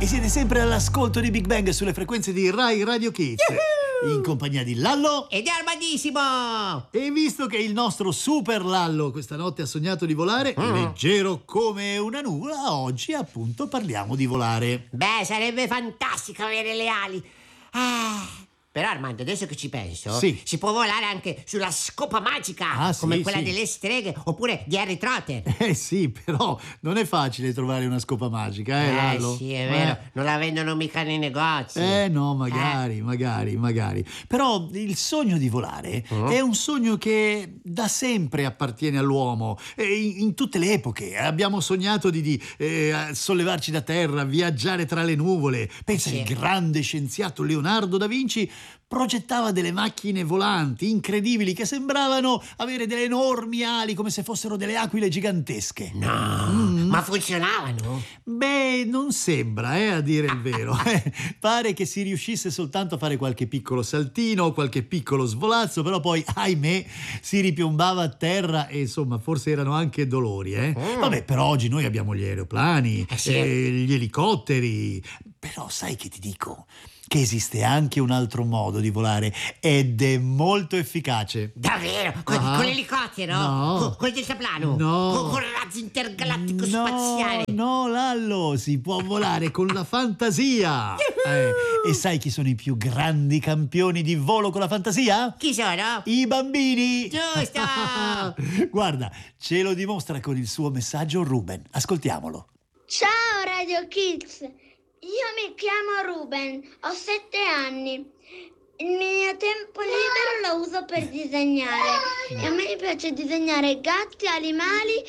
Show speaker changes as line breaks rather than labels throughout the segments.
E siete sempre all'ascolto di Big Bang sulle frequenze di Rai Radio Kids. In compagnia di Lallo
ed Armadissimo.
E visto che il nostro super Lallo questa notte ha sognato di volare, leggero come una nuvola, oggi appunto parliamo di volare.
Beh, sarebbe fantastico avere le ali. Però Armando, adesso che ci penso,
sì,
si può volare anche sulla scopa magica, come
sì,
quella
sì,
delle streghe, oppure di Harry Trotter.
Sì, però non è facile trovare una scopa magica, Lallo?
Sì, è vero, non la vendono mica nei negozi.
No, magari. Però il sogno di volare è un sogno che da sempre appartiene all'uomo. In tutte le epoche abbiamo sognato di sollevarci da terra, viaggiare tra le nuvole. Pensa, il grande scienziato Leonardo da Vinci progettava delle macchine volanti incredibili che sembravano avere delle enormi ali, come se fossero delle aquile gigantesche.
No, ma funzionavano?
Beh, non sembra, a dire il vero. Pare che si riuscisse soltanto a fare qualche piccolo saltino, qualche piccolo svolazzo, però poi, ahimè, si ripiombava a terra e insomma, forse erano anche dolori, Vabbè, però oggi noi abbiamo gli aeroplani, gli elicotteri. Però sai che ti dico? Che esiste anche un altro modo di volare ed è molto efficace.
Davvero? Con l'elicottero?
No.
Con il deltaplano?
No.
Con il razzo intergalattico spaziale?
No, Lallo, si può volare con la fantasia. E sai chi sono i più grandi campioni di volo con la fantasia?
Chi sono?
I bambini.
Giusto!
Guarda, ce lo dimostra con il suo messaggio Ruben. Ascoltiamolo.
Ciao Radio Kids! Io mi chiamo Ruben, ho 7 anni. Il mio tempo libero lo uso per disegnare. E a me piace disegnare gatti, animali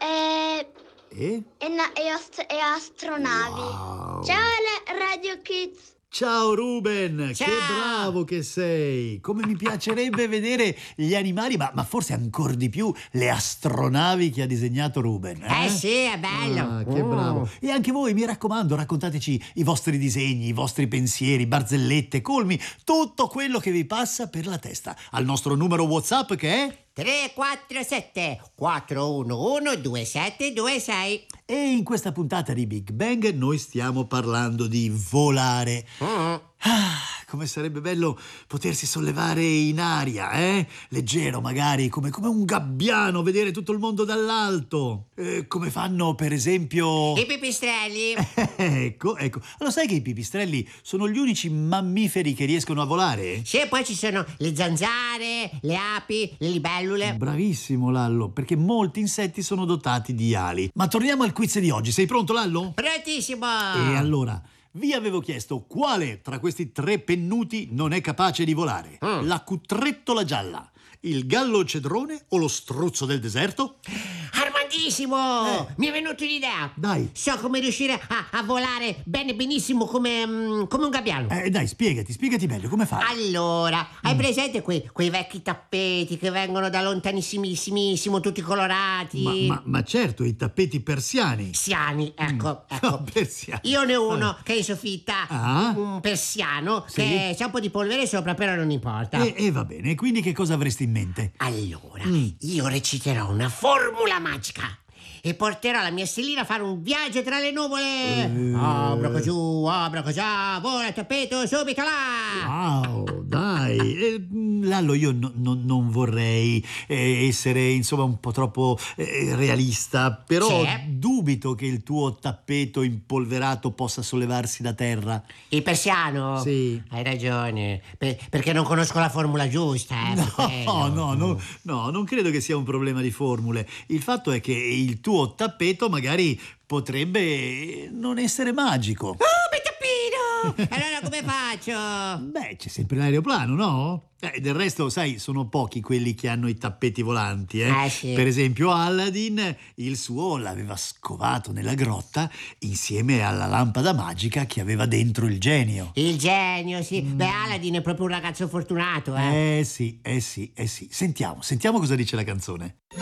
e astronavi.
Wow.
Ciao Radio Kids!
Ciao Ruben,
ciao.
Che bravo che sei! Come mi piacerebbe vedere gli animali, ma forse ancora di più le astronavi che ha disegnato Ruben.
Sì, è bello.
Che bravo! E anche voi, mi raccomando, raccontateci i vostri disegni, i vostri pensieri, barzellette, colmi, tutto quello che vi passa per la testa. Al nostro numero WhatsApp che è
347 411 2726.
E in questa puntata di Big Bang noi stiamo parlando di volare. Come sarebbe bello potersi sollevare in aria, leggero magari, come un gabbiano, vedere tutto il mondo dall'alto. Come fanno per esempio
I pipistrelli.
Ecco. Allora sai che i pipistrelli sono gli unici mammiferi che riescono a volare?
Sì, poi ci sono le zanzare, le api, le libellule.
Bravissimo Lallo, perché molti insetti sono dotati di ali. Ma torniamo al quiz di oggi. Sei pronto Lallo?
Prontissimo!
E allora, vi avevo chiesto quale tra questi 3 pennuti non è capace di volare. La cutrettola gialla, il gallo cedrone o lo struzzo del deserto?
Armandissimo! Mi è venuta un'idea.
Dai.
So come riuscire a volare benissimo come un gabbiano.
Dai, spiegati meglio, come fai?
Allora, hai presente quei vecchi tappeti che vengono da lontanissimissimo, tutti colorati?
Ma certo, i tappeti persiani.
Persiani, ecco.
No, persiani.
Io ne ho uno che è in soffitta, un persiano,
sì,
che c'ha un po' di polvere sopra, però non importa.
E va bene, quindi che cosa avresti in mente?
Allora, io reciterò una formula magica e porterò la mia stellina a fare un viaggio tra le nuvole. Abra giù, vola tappeto, subito là.
Wow, dai. Lallo, io non vorrei essere, insomma, un po' troppo realista, però dubito che il tuo tappeto impolverato possa sollevarsi da terra.
Il persiano?
Sì.
Hai ragione, perché non conosco la formula giusta.
No, non credo che sia un problema di formule. Il fatto è che il tuo tappeto magari potrebbe non essere magico.
Allora come faccio?
Beh, c'è sempre l'aeroplano, no? Del resto, sai, sono pochi quelli che hanno i tappeti volanti,
sì.
Per esempio Aladdin, il suo l'aveva scovato nella grotta insieme alla lampada magica che aveva dentro il genio.
Il genio, sì. Beh, Aladdin è proprio un ragazzo fortunato,
Sì. Sentiamo cosa dice la canzone.